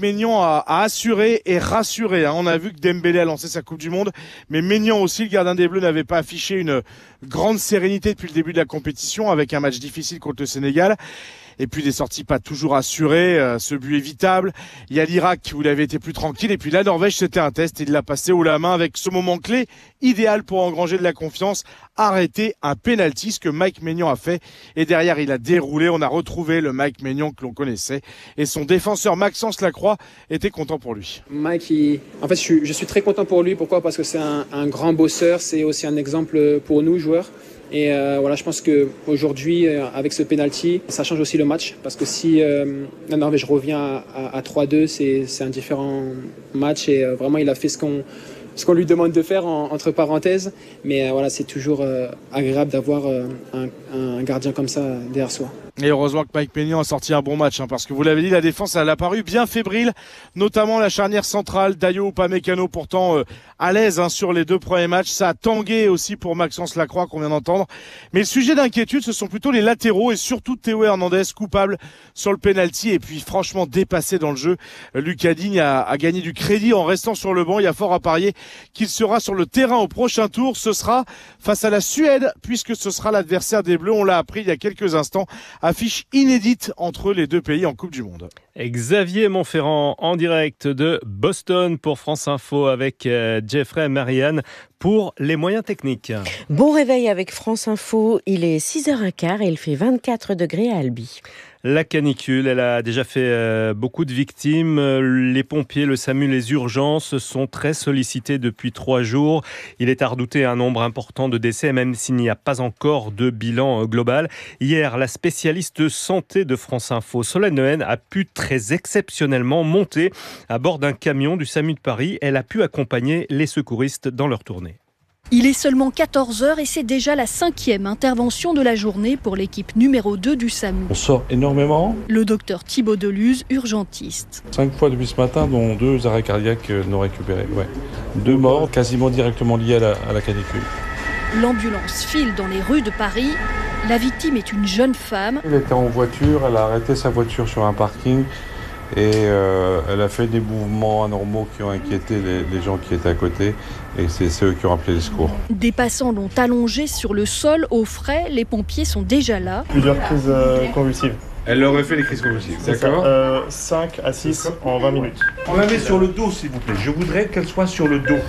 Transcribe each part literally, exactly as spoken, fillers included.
Maignan a, a assuré et rassuré. Hein. On a vu que Dembélé a lancé sa Coupe du Monde, mais Maignan aussi, le gardien des Bleus, n'avait pas affiché une grande sérénité depuis le début de la compétition, avec un match difficile contre le Sénégal. Et puis des sorties pas toujours assurées, euh, ce but évitable. Il y a l'Irak où il avait été plus tranquille. Et puis la Norvège, c'était un test. Il l'a passé haut la main avec ce moment clé, idéal pour engranger de la confiance, arrêter un penalty, ce que Mike Maignan a fait. Et derrière, il a déroulé. On a retrouvé le Mike Maignan que l'on connaissait. Et son défenseur Maxence Lacroix était content pour lui. Mike, il... en fait, je suis, je suis très content pour lui. Pourquoi ? Parce que c'est un, un grand bosseur. C'est aussi un exemple pour nous, joueurs. Et euh, voilà, je pense qu'aujourd'hui, euh, avec ce penalty, ça change aussi le match. Parce que si euh, la Norvège revient à, à, à trois deux, c'est, c'est un différent match. Et euh, vraiment, il a fait ce qu'on, ce qu'on lui demande de faire, en, entre parenthèses. Mais euh, voilà, c'est toujours euh, agréable d'avoir euh, un, un gardien comme ça derrière soi. Et heureusement que Mike Maignan a sorti un bon match, hein, parce que vous l'avez dit, la défense elle a paru bien fébrile, notamment la charnière centrale, Dayo Upamecano, pourtant euh, à l'aise hein, sur les deux premiers matchs. Ça a tangué aussi pour Maxence Lacroix qu'on vient d'entendre. Mais le sujet d'inquiétude, ce sont plutôt les latéraux et surtout Théo Hernandez, coupable sur le penalty et puis franchement dépassé dans le jeu. Lucas Digne a, a gagné du crédit en restant sur le banc. Il y a fort à parier qu'il sera sur le terrain au prochain tour. Ce sera face à la Suède, puisque ce sera l'adversaire des Bleus. On l'a appris il y a quelques instants. Affiche inédite entre les deux pays en Coupe du Monde. Xavier Montferrand en direct de Boston pour France Info avec Jeffrey et Marianne pour les moyens techniques. Bon réveil avec France Info, il est six heures quinze et il fait vingt-quatre degrés à Albi. La canicule, elle a déjà fait euh, beaucoup de victimes. Les pompiers, le SAMU, les urgences sont très sollicités depuis trois jours. Il est à redouter un nombre important de décès, même s'il n'y a pas encore de bilan global. Hier, la spécialiste santé de France Info, Solène Lehen, a pu très exceptionnellement monter à bord d'un camion du SAMU de Paris. Elle a pu accompagner les secouristes dans leur tournée. Il est seulement quatorze heures et c'est déjà la cinquième intervention de la journée pour l'équipe numéro deux du SAMU. On sort énormément. Le docteur Thibaut Deluse, urgentiste. Cinq fois depuis ce matin, dont deux arrêts cardiaques non récupérés. Ouais. Deux morts quasiment directement liés à la, à la canicule. L'ambulance file dans les rues de Paris. La victime est une jeune femme. Elle était en voiture, elle a arrêté sa voiture sur un parking. Et euh, elle a fait des mouvements anormaux qui ont inquiété les, les gens qui étaient à côté. Et c'est, c'est eux qui ont appelé les secours. Des passants l'ont allongée sur le sol, au frais. Les pompiers sont déjà là. Plusieurs crises euh, convulsives. Elle aurait fait les crises convulsives, d'accord euh, cinq à six en vingt minutes. On la met sur le dos, s'il vous plaît. Je voudrais qu'elle soit sur le dos.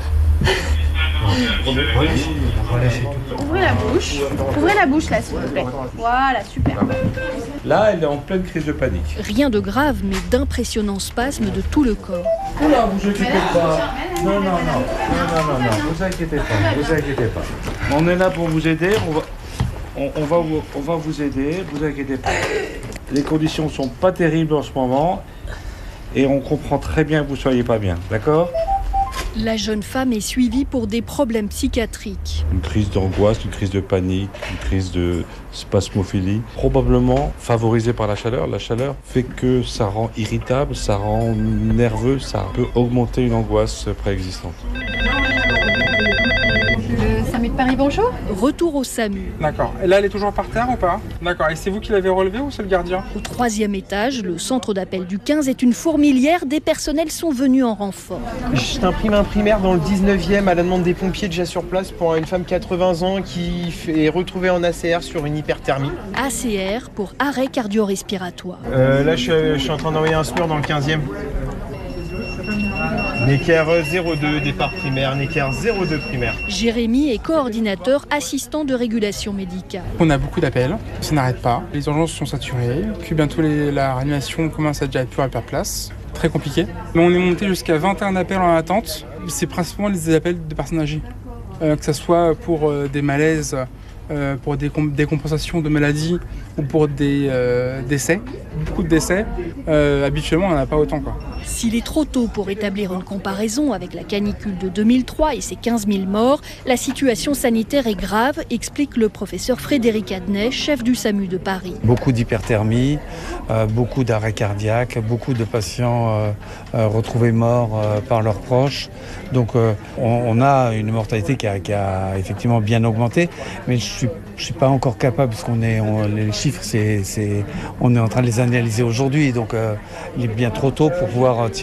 Ouvrez la bouche. Ouvrez la bouche là, s'il vous plaît. Voilà, super. Là, elle est en pleine crise de panique. Rien de grave, mais d'impressionnants spasmes de tout le corps. Oula, vous inquiétez pas. Non, non, non. Non, non, non, non. Vous inquiétez pas. Vous inquiétez pas. On est là pour vous aider. On va, on, on va, vous, on va vous aider. Vous inquiétez pas. Les conditions sont pas terribles en ce moment. Et on comprend très bien que vous soyez pas bien. D'accord ? La jeune femme est suivie pour des problèmes psychiatriques. Une crise d'angoisse, une crise de panique, une crise de spasmophilie, probablement favorisée par la chaleur. La chaleur fait que ça rend irritable, ça rend nerveux, ça peut augmenter une angoisse préexistante. Le SAMU de Paris, bonjour. Retour au SAMU. D'accord. Et là, elle est toujours par terre ou pas ? D'accord. Et c'est vous qui l'avez relevée ou c'est le gardien ? Au troisième étage, le centre d'appel du quinze est une fourmilière. Des personnels sont venus en renfort. Je t'imprime un primaire dans le dix-neuvième à la demande des pompiers déjà sur place pour une femme de quatre-vingts ans qui est retrouvée en A C R sur une hyperthermie. A C R pour arrêt cardio-respiratoire. Euh, là, je suis, je suis en train d'envoyer un S M U R dans le quinzième. Necker zéro deux, départ primaire, Necker zéro deux primaire. Jérémy est coordinateur assistant de régulation médicale. On a beaucoup d'appels, ça n'arrête pas. Les urgences sont saturées, puis bientôt les, la réanimation commence à déjà être plus à perdre place. Très compliqué. Mais on est monté jusqu'à vingt et un appels en attente. C'est principalement les appels de personnes âgées. Euh, que ce soit pour euh, des malaises, euh, pour des, comp- des compensations de maladies ou pour des euh, décès. Beaucoup de décès. Euh, habituellement, on n'en a pas autant, quoi. S'il est trop tôt pour établir une comparaison avec la canicule de deux mille trois et ses quinze mille morts, la situation sanitaire est grave, explique le professeur Frédéric Adnet, chef du SAMU de Paris. Beaucoup d'hyperthermie, euh, beaucoup d'arrêts cardiaques, beaucoup de patients euh, euh, retrouvés morts euh, par leurs proches. Donc euh, on, on a une mortalité qui a, qui a effectivement bien augmenté, mais je suis, je suis pas encore capable, parce qu'on est, on, les chiffres, c'est, c'est, on est en train de les analyser aujourd'hui, donc euh, il est bien trop tôt pour pouvoir tirer